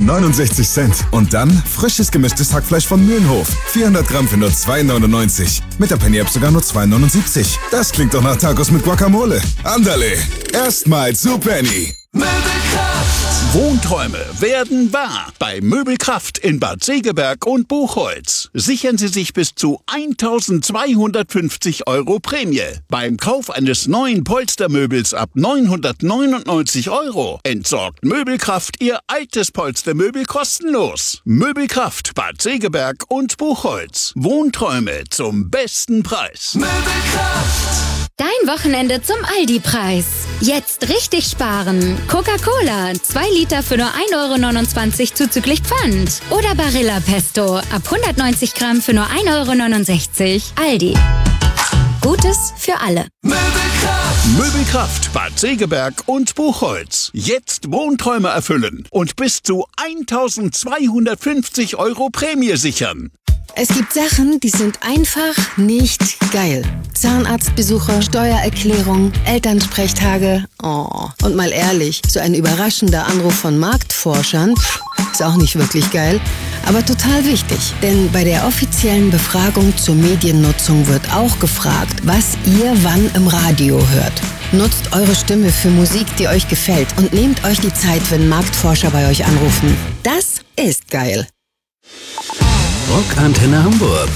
69 Cent. Und dann frisches gemischtes Hackfleisch von Mühlenhof. 400 Gramm für nur 2,99. Mit der Penny-App sogar nur 2,79. Das klingt doch nach Tacos mit Guacamole. Andale, erstmal zu Penny. Möbelkraft. Wohnträume werden wahr bei Möbelkraft in Bad Segeberg und Buchholz. Sichern Sie sich bis zu 1.250 € Prämie. Beim Kauf eines neuen Polstermöbels ab 999 € entsorgt Möbelkraft Ihr altes Polstermöbel kostenlos. Möbelkraft Bad Segeberg und Buchholz. Wohnträume zum besten Preis. Möbelkraft. Dein Wochenende zum Aldi-Preis. Jetzt richtig sparen. Coca-Cola, 2 Liter für nur 1,29 € zuzüglich Pfand. Oder Barilla Pesto, ab 190 Gramm für nur 1,69 €. Aldi. Gutes für alle. Möbelkraft Bad Segeberg und Buchholz. Jetzt Wohnträume erfüllen und bis zu 1.250 € Prämie sichern. Es gibt Sachen, die sind einfach nicht geil. Zahnarztbesuche, Steuererklärung, Elternsprechtage. Oh. Und mal ehrlich, so ein überraschender Anruf von Marktforschern ist auch nicht wirklich geil, aber total wichtig. Denn bei der offiziellen Befragung zur Mediennutzung wird auch gefragt, was ihr wann im Radio hört. Nutzt eure Stimme für Musik, die euch gefällt und nehmt euch die Zeit, wenn Marktforscher bei euch anrufen. Das ist geil. Rockantenne Hamburg.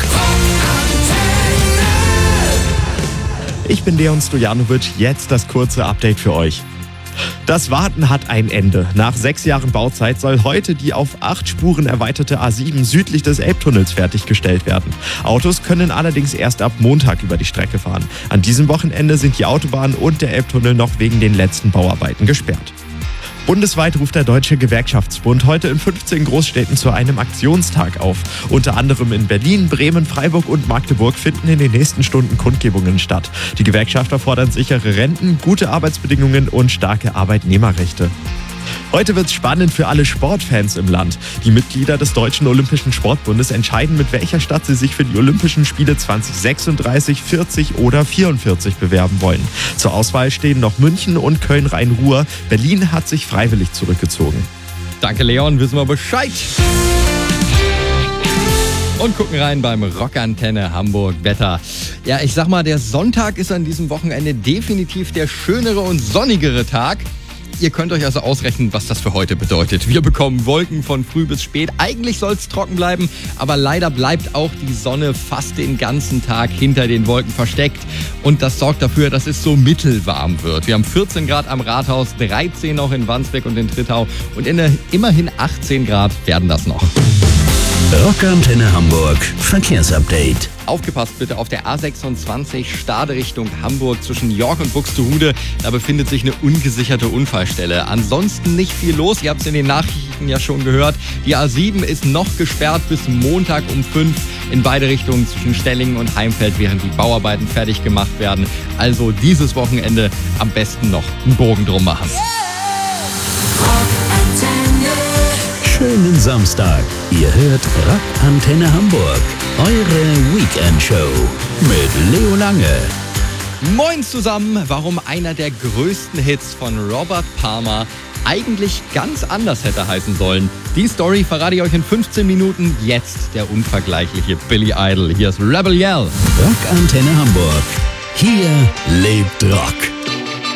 Ich bin Leon Stojanovic, jetzt das kurze Update für euch. Das Warten hat ein Ende. Nach 6 Jahren Bauzeit soll heute die auf 8 Spuren erweiterte A7 südlich des Elbtunnels fertiggestellt werden. Autos können allerdings erst ab Montag über die Strecke fahren. An diesem Wochenende sind die Autobahn und der Elbtunnel noch wegen den letzten Bauarbeiten gesperrt. Bundesweit ruft der Deutsche Gewerkschaftsbund heute in 15 Großstädten zu einem Aktionstag auf. Unter anderem in Berlin, Bremen, Freiburg und Magdeburg finden in den nächsten Stunden Kundgebungen statt. Die Gewerkschafter fordern sichere Renten, gute Arbeitsbedingungen und starke Arbeitnehmerrechte. Heute wird's spannend für alle Sportfans im Land. Die Mitglieder des Deutschen Olympischen Sportbundes entscheiden, mit welcher Stadt sie sich für die Olympischen Spiele 2036, 40 oder 44 bewerben wollen. Zur Auswahl stehen noch München und Köln-Rhein-Ruhr. Berlin hat sich freiwillig zurückgezogen. Danke, Leon. Wissen wir Bescheid. Und gucken rein beim Rockantenne Hamburg Wetter. Ja, ich sag mal, der Sonntag ist an diesem Wochenende definitiv der schönere und sonnigere Tag. Ihr könnt euch also ausrechnen, was das für heute bedeutet. Wir bekommen Wolken von früh bis spät. Eigentlich soll es trocken bleiben, aber leider bleibt auch die Sonne fast den ganzen Tag hinter den Wolken versteckt. Und das sorgt dafür, dass es so mittelwarm wird. Wir haben 14 Grad am Rathaus, 13 noch in Wandsbek und in Trittau und immerhin 18 Grad werden das noch. Rockantenne Hamburg Verkehrsupdate. Aufgepasst bitte auf der A26 Stade Richtung Hamburg zwischen York und Buxtehude. Da befindet sich eine ungesicherte Unfallstelle. Ansonsten nicht viel los. Ihr habt es in den Nachrichten ja schon gehört. Die A7 ist noch gesperrt bis Montag um 5 in beide Richtungen zwischen Stellingen und Heimfeld, während die Bauarbeiten fertig gemacht werden. Also dieses Wochenende am besten noch einen Bogen drum machen. Schönen Samstag. Ihr hört Rockantenne Hamburg. Eure Weekend-Show mit Leo Lange. Moin zusammen. Warum einer der größten Hits von Robert Palmer eigentlich ganz anders hätte heißen sollen. Die Story verrate ich euch in 15 Minuten. Jetzt der unvergleichliche Billy Idol. Hier ist Rebel Yell. Rockantenne Hamburg. Hier lebt Rock.